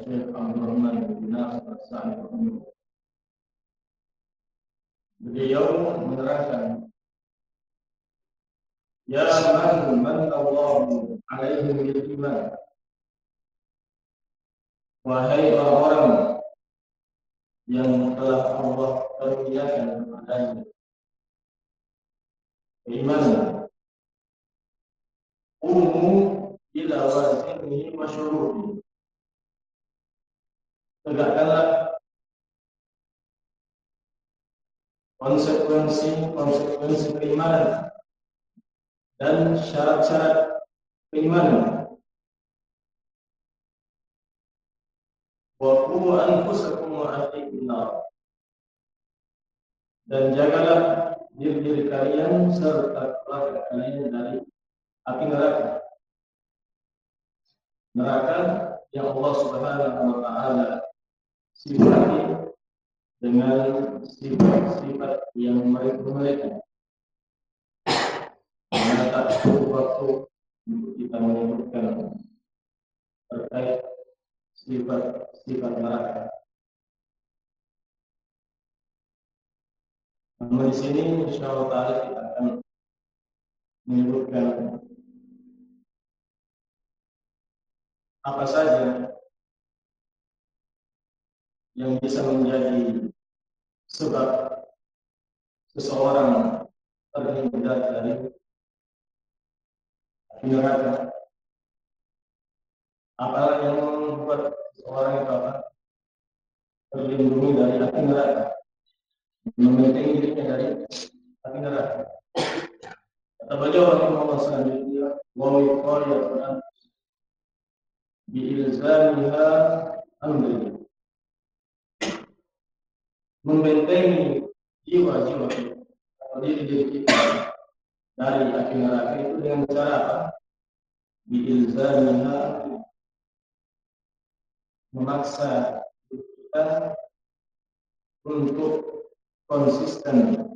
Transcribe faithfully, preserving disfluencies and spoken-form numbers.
Syekh Abdurrahman bin Nasir As-Sa'di. Beliau menerangkan, ya man man Allahu alaihi bil iman, wahai orang-orang yang telah Allah karuniakan kepadanya keimanan, umu ila wazinihi wa syuruhi, tegakkanlah konsekuensi-konsekuensi keimanan dan syarat-syarat keimanan. Wa qu anfusakum wa ahlikum nar, dan jagalah diri-diri kalian serta keluarga kalian dari api neraka. Neraka yang Allah Subhanahu wa taala sifati dengan sifat-sifat yang mereka. Karena tak cukup waktu untuk kita menyebutkan terkait sifat-sifat neraka. Namun di sini insyaallah taala kita akan menyebutkan apa saja yang bisa menjadi sebab seseorang terhindar dari api neraka. Apa yang membuat seseorang itu apa? Terlindungi dari api neraka, membentengi dirinya dari api neraka. Kata beliau rahimahullah selanjutnya, wa wiqayatun bi ilzamiha amri, membentengi jiwa-jiwa kita atau diri-diri kita dari api neraka itu dengan cara apa? Biilzamiha, memaksa kita untuk konsisten